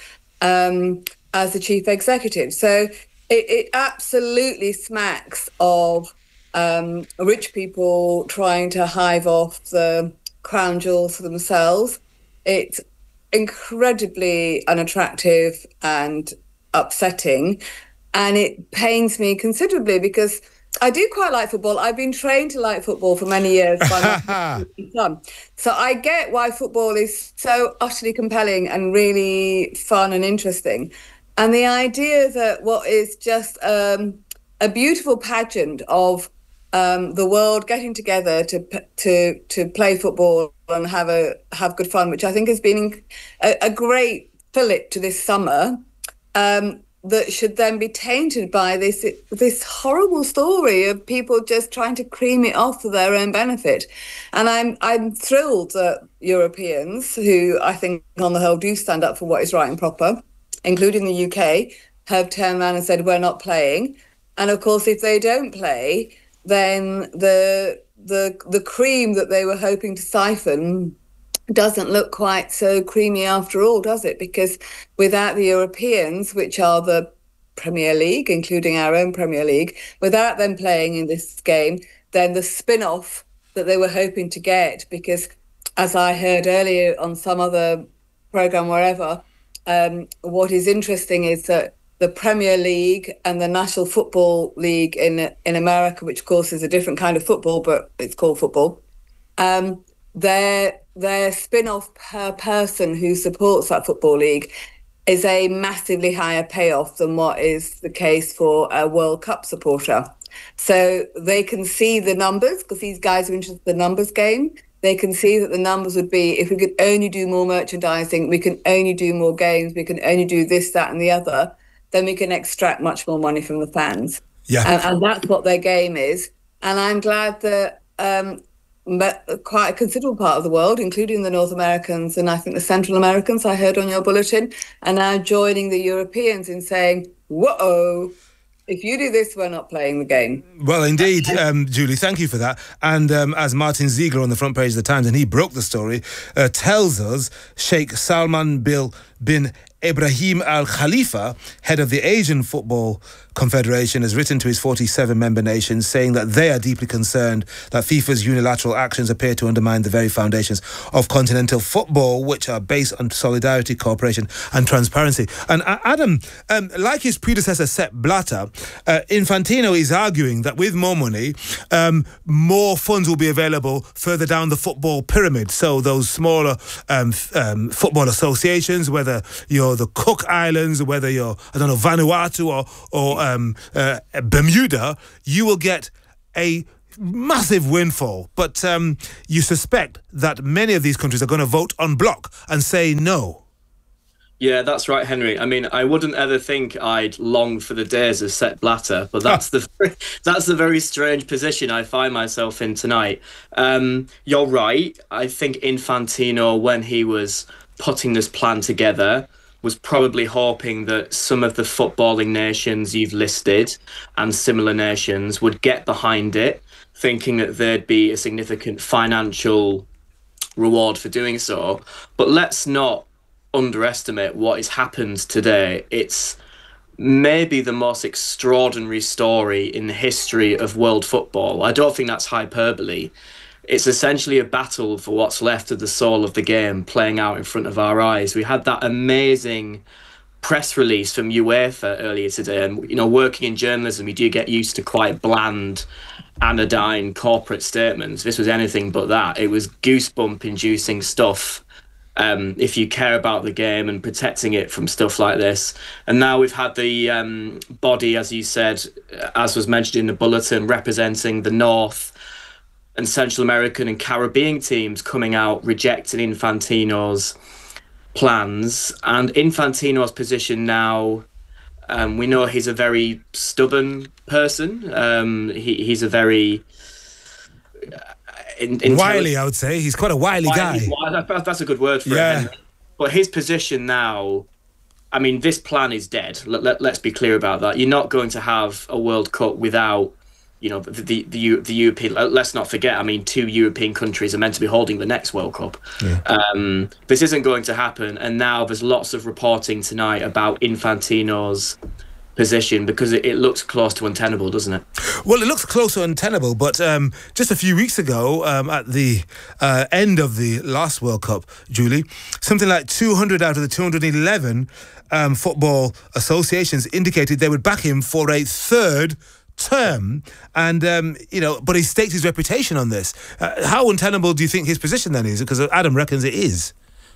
as the chief executive. So it absolutely smacks of rich people trying to hive off the crown jewels for themselves. It's incredibly unattractive and upsetting, and it pains me considerably because I do quite like football. I've been trained to like football for many years by my son. So I get why football is so utterly compelling and really fun and interesting. And the idea that what is just a beautiful pageant of the world getting together to play football and have good fun, which I think has been a great fillip to this summer, that should then be tainted by this horrible story of people just trying to cream it off for their own benefit. And I'm thrilled that Europeans, who I think on the whole do stand up for what is right and proper, including the UK, have turned around and said we're not playing. And of course, if they don't play, then the cream that they were hoping to siphon doesn't look quite so creamy after all, does it? Because without the Europeans, which are the Premier League, including our own Premier League, without them playing in this game, then the spin-off that they were hoping to get, because as I heard earlier on some other programme, wherever, what is interesting is that the Premier League and the National Football League in America, which of course is a different kind of football, but it's called football, their spin-off per person who supports that football league is a massively higher payoff than what is the case for a World Cup supporter. So they can see the numbers, because these guys are interested in the numbers game. They can see that the numbers would be, if we could only do more merchandising, we can only do more games, we can only do this, that and the other, then we can extract much more money from the fans. Yeah. And that's what their game is. And I'm glad that quite a considerable part of the world, including the North Americans and I think the Central Americans, I heard on your bulletin, are now joining the Europeans in saying, whoa, if you do this, we're not playing the game. Well, indeed, Julie, thank you for that. And as Martin Ziegler on the front page of the Times, and he broke the story, tells us, Sheikh Salman bin Ibrahim Al Khalifa, head of the Asian Football Confederation, has written to his 47 member nations saying that they are deeply concerned that FIFA's unilateral actions appear to undermine the very foundations of continental football, which are based on solidarity, cooperation and transparency. And Adam, like his predecessor Sepp Blatter, Infantino is arguing that with more money, more funds will be available further down the football pyramid. So those smaller football associations, whether you're the Cook Islands, or whether you're, Vanuatu or Bermuda, you will get a massive windfall. But you suspect that many of these countries are going to vote en bloc and say no. Yeah, that's right, Henry. I mean, I wouldn't ever think I'd long for the days of Sepp Blatter, but that's the very strange position I find myself in tonight. You're right. I think Infantino, when he was putting this plan together, was probably hoping that some of the footballing nations you've listed and similar nations would get behind it, thinking that there'd be a significant financial reward for doing so. But let's not underestimate what has happened today. It's maybe the most extraordinary story in the history of world football. I don't think that's hyperbole. It's essentially a battle for what's left of the soul of the game playing out in front of our eyes. We had that amazing press release from UEFA earlier today, and working in journalism, you do get used to quite bland, anodyne corporate statements. This was anything but that. It was goosebump-inducing stuff. If you care about the game and protecting it from stuff like this. And now we've had the body, as you said, as was mentioned in the bulletin, representing the North and Central American and Caribbean teams coming out rejecting Infantino's plans. And Infantino's position now, we know he's a very stubborn person. He's a very... wily, I would say. He's quite a wily guy. That's a good word for it. But his position now, I mean, this plan is dead. Let's be clear about that. You're not going to have a World Cup without, the European. Let's not forget. I mean, 2 European countries are meant to be holding the next World Cup. Yeah. This isn't going to happen. And now there's lots of reporting tonight about Infantino's position, because it looks close to untenable, doesn't it? Well, it looks close to untenable, but just a few weeks ago, at the end of the last World Cup, Julie, something like 200 out of the 211 football associations indicated they would back him for a third term, and but he staked his reputation on this. How untenable do you think his position then is? Because Adam reckons it is.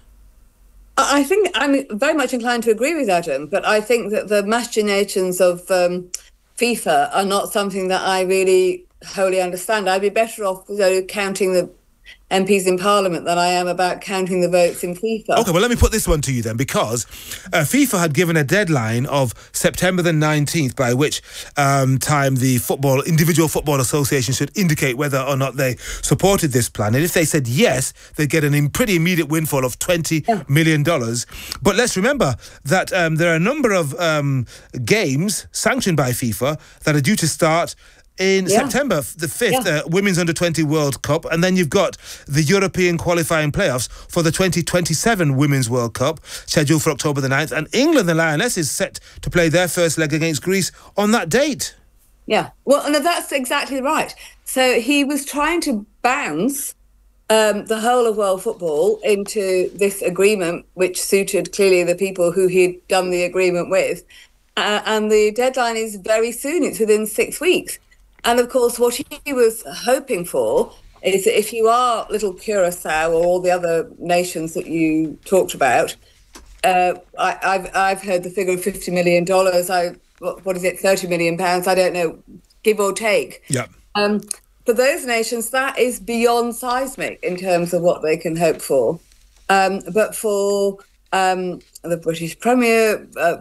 I think I'm very much inclined to agree with Adam, but I think that the machinations of FIFA are not something that I really wholly understand. I'd be better off counting the MPs in Parliament than I am about counting the votes in FIFA. Okay, well, let me put this one to you then, because FIFA had given a deadline of September the 19th by which time the individual football association should indicate whether or not they supported this plan. And if they said yes, they'd get an pretty immediate windfall of $20 million. But let's remember that there are a number of games sanctioned by FIFA that are due to start in September the 5th, Women's Under-20 World Cup, and then you've got the European qualifying playoffs for the 2027 Women's World Cup, scheduled for October the 9th, and England, the Lionesses, set to play their first leg against Greece on that date. Yeah, well, no, that's exactly right. So he was trying to bounce the whole of world football into this agreement, which suited clearly the people who he'd done the agreement with, and the deadline is very soon. It's within 6 weeks. And of course, what he was hoping for is that if you are little Curacao or all the other nations that you talked about, I've heard the figure of $50 million. What is it, £30 million? I don't know, give or take. Yeah. For those nations, that is beyond seismic in terms of what they can hope for. But for the British Premier,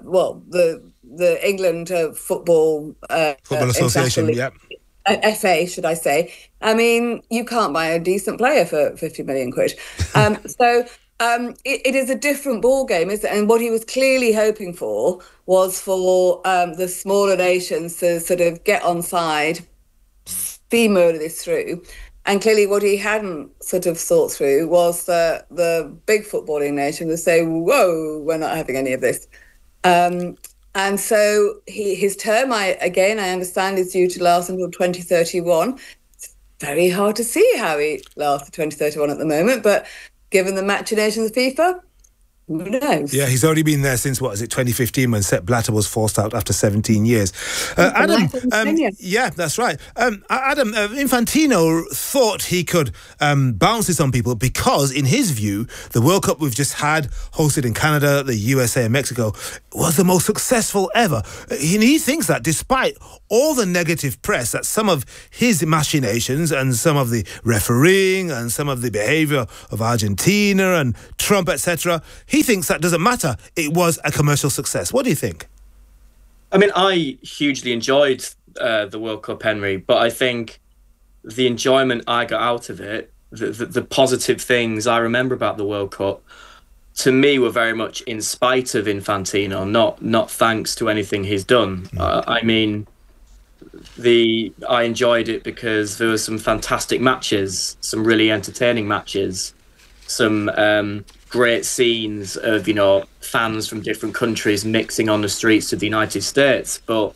the England Football Association, FA, should I say? I mean, you can't buy a decent player for 50 million quid. So it is a different ballgame, isn't it? And what he was clearly hoping for was for the smaller nations to sort of get on side, steamroller this through. And clearly what he hadn't sort of thought through was that the big footballing nation would say, whoa, we're not having any of this. And so his term, I understand, is due to last until 2031. It's very hard to see how he lasts to 2031 at the moment, but given the machinations of FIFA, who knows? Yeah, he's already been there since, 2015 when Sepp Blatter was forced out after 17 years. Adam, yeah, that's right. Adam, Infantino thought he could bounce this on people because, in his view, the World Cup we've just had, hosted in Canada, the USA and Mexico, was the most successful ever. He thinks that despite all the negative press that some of his machinations and some of the refereeing and some of the behaviour of Argentina and Trump, etc., he thinks that doesn't matter. It was a commercial success. What do you think? I mean, I hugely enjoyed the World Cup, Henry, but I think the enjoyment I got out of it, the positive things I remember about the World Cup, to me were very much in spite of Infantino, not thanks to anything he's done. I mean, I enjoyed it because there were some fantastic matches, some really entertaining matches, some great scenes of, fans from different countries mixing on the streets of the United States. But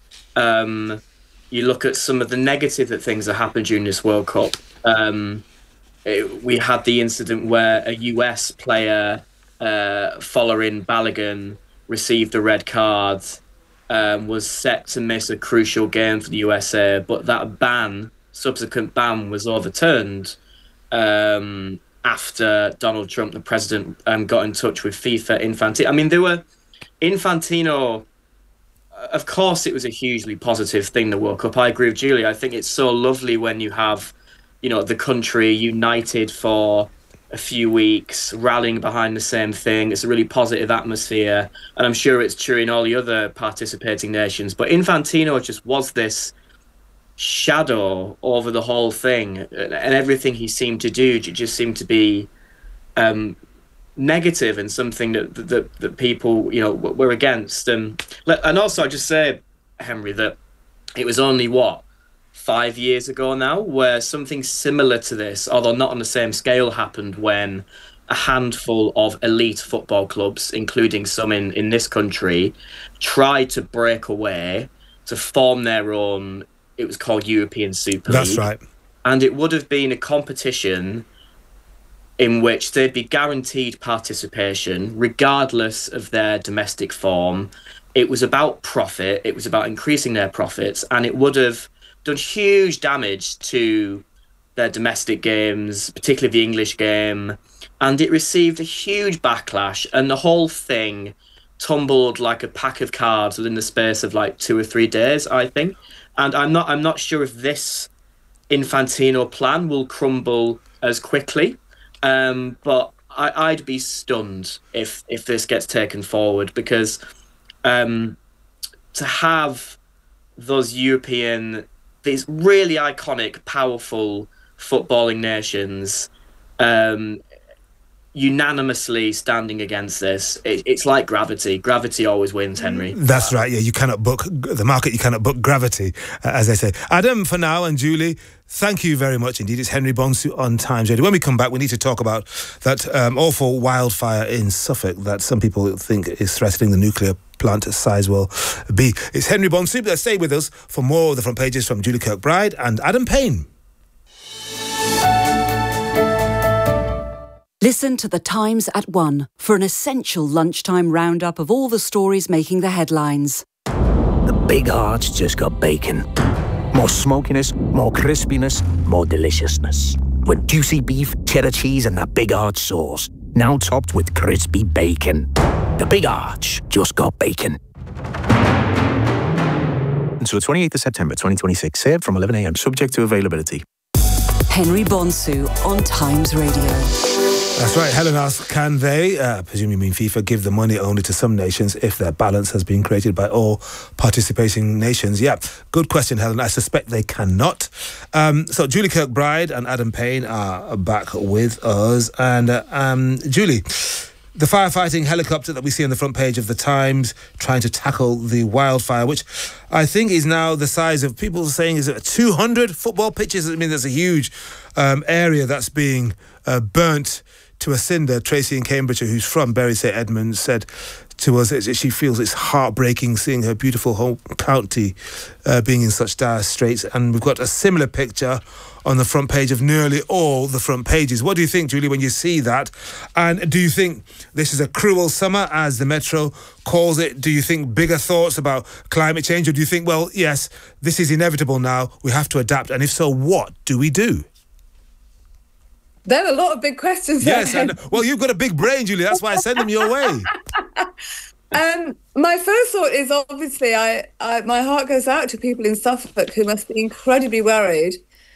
you look at some of the negative things that happened during this World Cup. We had the incident where a US player, following Balogun, received a red card, was set to miss a crucial game for the USA, but that subsequent ban was overturned after Donald Trump, the president, got in touch with FIFA Infantino. I mean, Infantino, of course it was a hugely positive thing, the World Cup. I agree with Julie. I think it's so lovely when you have, the country united for a few weeks, rallying behind the same thing. It's a really positive atmosphere, and I'm sure it's true in all the other participating nations. But Infantino just was this shadow over the whole thing, and everything he seemed to do just seemed to be negative and something that people were against. And also I just say, Henry, that it was only 5 years ago now where something similar to this, although not on the same scale, happened when a handful of elite football clubs, including some in this country, tried to break away to form their own. It was called European Super League. That's right. And it would have been a competition in which they'd be guaranteed participation regardless of their domestic form. It was about profit. It was about increasing their profits, and it would have done huge damage to their domestic games, particularly the English game. And it received a huge backlash, and the whole thing tumbled like a pack of cards within the space of 2 or 3 days, I think. And I'm not sure if this Infantino plan will crumble as quickly, but I'd be stunned if this gets taken forward, because to have those these really iconic, powerful footballing nations unanimously standing against this, it's like gravity. Gravity always wins, Henry. That's right. Yeah, you cannot book the market. You cannot book gravity, as they say. Adam, for now, and Julie, thank you very much indeed. It's Henry Bonsu on Times Radio. When we come back, we need to talk about that awful wildfire in Suffolk that some people think is threatening the nuclear plant at Sizewell B. It's Henry Bonsu. Stay with us for more of the front pages from Julie Kirkbride and Adam Payne. Listen to The Times at 1 for an essential lunchtime roundup of all the stories making the headlines. The Big Arch just got bacon. More smokiness, more crispiness, more deliciousness. With juicy beef, cheddar cheese and that Big Arch sauce. Now topped with crispy bacon. The Big Arch just got bacon. Until the 28th of September 2026. Served from 11am, subject to availability. Henry Bonsu on Times Radio. That's right. Helen asks, can they, presumably mean FIFA, give the money only to some nations if their balance has been created by all participating nations? Yeah, good question, Helen. I suspect they cannot. So Julie Kirkbride and Adam Payne are back with us. And Julie, the firefighting helicopter that we see on the front page of the Times trying to tackle the wildfire, which I think is now the size of, people are saying, is it 200 football pitches? I mean, there's a huge area that's being burnt to a cinder. Tracy in Cambridgeshire, who's from Bury St Edmunds, said to us that she feels it's heartbreaking seeing her beautiful home county being in such dire straits. And we've got a similar picture on the front page of nearly all the front pages. What do you think, Julie, when you see that? And do you think this is a cruel summer, as the Metro calls it? Do you think bigger thoughts about climate change? Or do you think, well, yes, this is inevitable now, we have to adapt? And if so, what do we do? There are a lot of big questions. Yes, and well, you've got a big brain, Julie. That's why I send them your way. My first thought is, obviously, my heart goes out to people in Suffolk who must be incredibly worried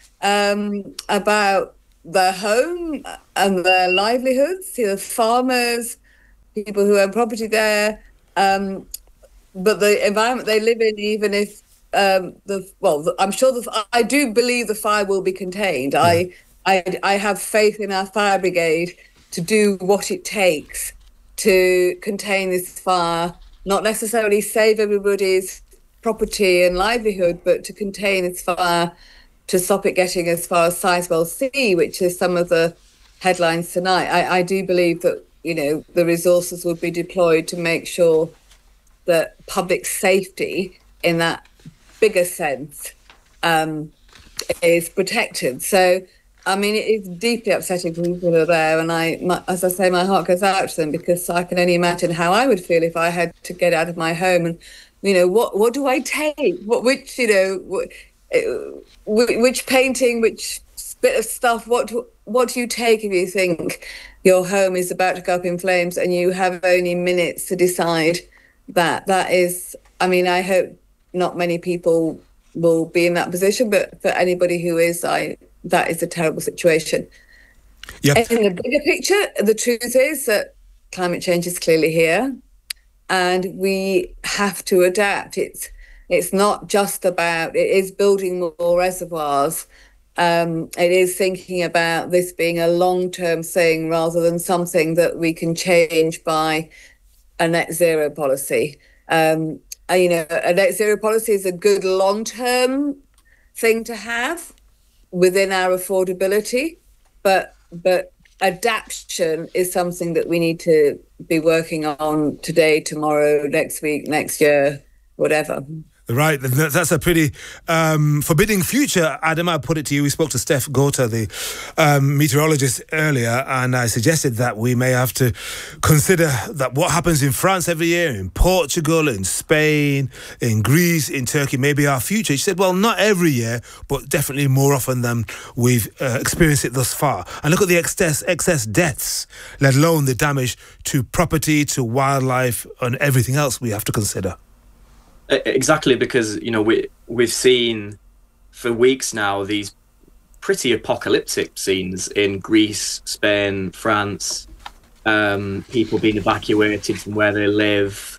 about their home and their livelihoods. You know, farmers, people who own property there, but the environment they live in, even if I'm sure I do believe the fire will be contained. Yeah. I have faith in our fire brigade to do what it takes to contain this fire, not necessarily save everybody's property and livelihood, but to contain this fire, to stop it getting as far as Sizewell C, which is some of the headlines tonight. I do believe that, you know, the resources would be deployed to make sure that public safety in that bigger sense is protected. So, I mean, it is deeply upsetting for people who are there, and as I say, my heart goes out to them, because I can only imagine how I would feel if I had to get out of my home. And, you know, what do I take? Which painting, which bit of stuff? What do you take if you think your home is about to go up in flames and you have only minutes to decide that? That is, I mean, I hope not many people will be in that position, but for anybody who is, that is a terrible situation. Yep. In the bigger picture, the truth is that climate change is clearly here, and we have to adapt. It's not just about, it is building more reservoirs. It is thinking about this being a long-term thing rather than something that we can change by a net zero policy. You know, a net zero policy is a good long-term thing to have within our affordability, but adaptation is something that we need to be working on today, tomorrow, next week, next year, whatever. Right, that's a pretty forbidding future. Adam, I put it to you. We spoke to Steph Gota, the meteorologist, earlier, and I suggested that we may have to consider that what happens in France every year, in Portugal, in Spain, in Greece, in Turkey, may be our future. She said, well, not every year, but definitely more often than we've experienced it thus far. And look at the excess deaths, let alone the damage to property, to wildlife, and everything else we have to consider. Exactly, because, you know, we've seen for weeks now these pretty apocalyptic scenes in Greece, Spain, France, people being evacuated from where they live,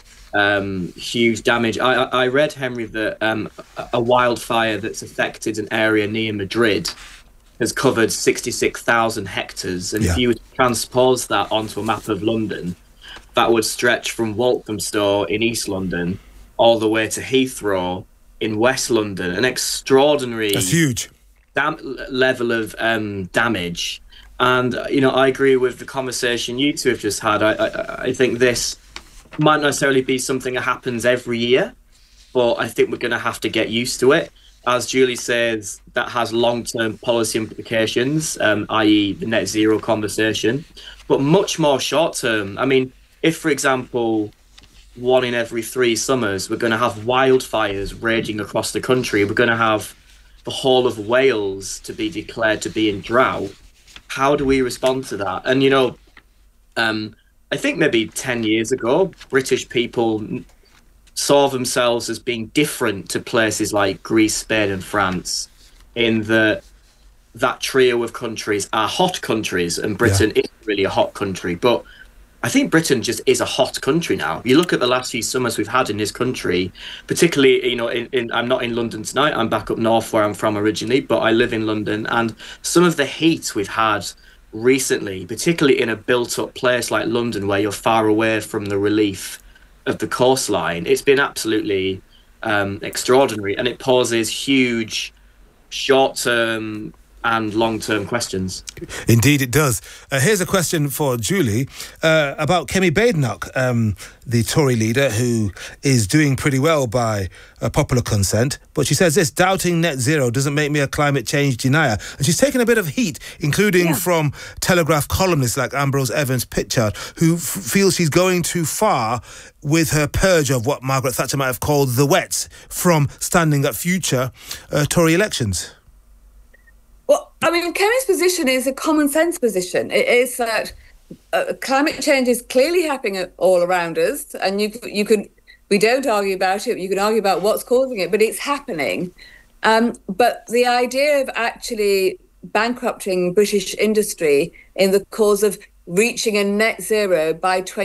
huge damage. I read, Henry, that a wildfire that's affected an area near Madrid has covered 66,000 hectares. And if you transpose that onto a map of London, that would stretch from Walthamstow in East London all the way to Heathrow in West London. An extraordinary, that's huge, level of damage. And, you know, I agree with the conversation you two have just had. I think this might not necessarily be something that happens every year, but I think we're going to have to get used to it. As Julie says, that has long-term policy implications, i.e. the net zero conversation, but much more short-term. I mean, if, for example, 1 in every 3 summers, we're going to have wildfires raging across the country, we're going to have the whole of Wales to be declared to be in drought, how do we respond to that? And, you know, I think maybe 10 years ago, British people saw themselves as being different to places like Greece, Spain and France, in that trio of countries are hot countries, and Britain is really a hot country. But I think Britain just is a hot country now. You look at the last few summers we've had in this country, particularly, you know, I'm not in London tonight. I'm back up north where I'm from originally, but I live in London. And some of the heat we've had recently, particularly in a built-up place like London, where you're far away from the relief of the coastline, it's been absolutely extraordinary. And it poses huge short-term and long-term questions. Indeed it does. Here's a question for Julie about Kemi Badenoch, the Tory leader who is doing pretty well by popular consent. But she says this: doubting net zero doesn't make me a climate change denier. And she's taken a bit of heat, including from Telegraph columnists like Ambrose Evans-Pitchard, who feels she's going too far with her purge of what Margaret Thatcher might have called the wets from standing at future Tory elections. Well, I mean, Kemi's position is a common sense position. It is that climate change is clearly happening all around us, and we don't argue about it. You can argue about what's causing it, but it's happening. But the idea of actually bankrupting British industry in the cause of reaching a net zero by